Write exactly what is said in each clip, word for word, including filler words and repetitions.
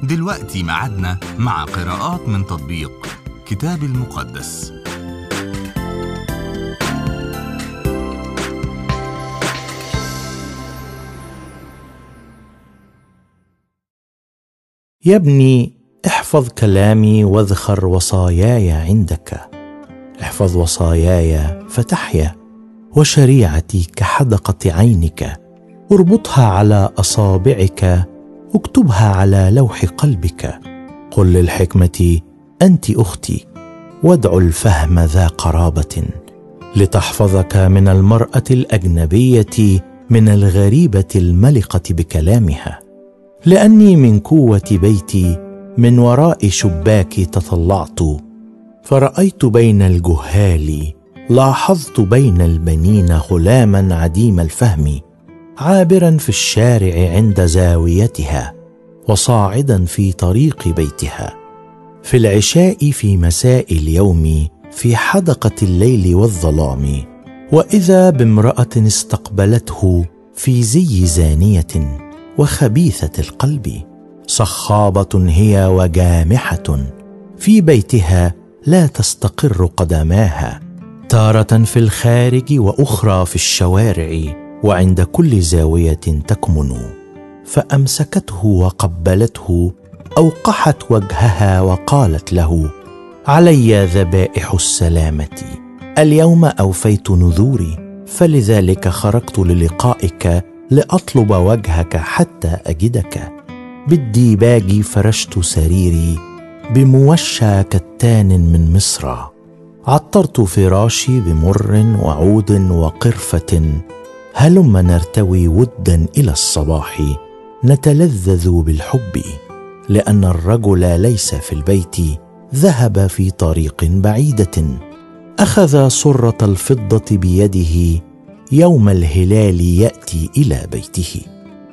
دلوقتي معادنا مع قراءات من تطبيق كتاب المقدس. يا ابني، احفظ كلامي واذخر وصاياي عندك. احفظ وصاياي فتحيا، وشريعتي كحدقة عينك. اربطها على أصابعك، اكتبها على لوح قلبك. قل للحكمة أنت أختي، وادع الفهم ذا قرابة، لتحفظك من المرأة الأجنبية، من الغريبة الملقة بكلامها. لأني من قوة بيتي من وراء شباك تطلعت، فرأيت بين الجهال، لاحظت بين البنين غلاما عديم الفهم، عابرا في الشارع عند زاويتها، وصاعدا في طريق بيتها، في العشاء في مساء اليوم، في حدقة الليل والظلام. وإذا بامرأة استقبلته في زي زانية وخبيثة القلب، صخابة هي وجامحة، في بيتها لا تستقر قدماها، تارة في الخارج وأخرى في الشوارع، وعند كل زاوية تكمن. فأمسكته وقبلته، أوقحت وجهها وقالت له: علي ذبائح السلامة، اليوم أوفيت نذوري، فلذلك خرجت للقائك لأطلب وجهك حتى أجدك. بالديباج فرشت سريري، بموشى كتان من مصر، عطرت فراشي بمر وعود وقرفة. هلم نرتوي ودا إلى الصباح، نتلذذ بالحب، لأن الرجل ليس في البيت، ذهب في طريق بعيدة. أخذ صرة الفضة بيده، يوم الهلال يأتي إلى بيته.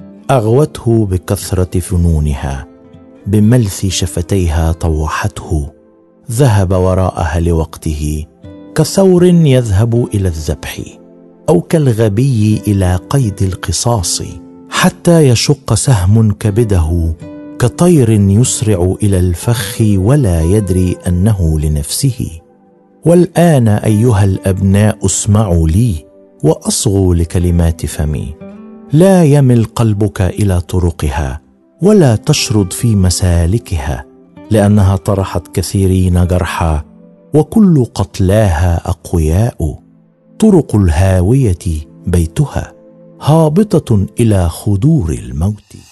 أغوته بكثرة فنونها، بملث شفتيها طوحته. ذهب وراءها لوقته، كثور يذهب إلى الذبح، أو كالغبي إلى قيد القصاص، حتى يشق سهم كبده، كطير يسرع إلى الفخ ولا يدري أنه لنفسه. والآن أيها الأبناء اسمعوا لي، وأصغوا لكلمات فمي. لا يمل قلبك إلى طرقها، ولا تشرد في مسالكها، لأنها طرحت كثيرين جرحا، وكل قتلاها أقوياء. طرق الهاوية بيتها، هابطة إلى خدور الموت.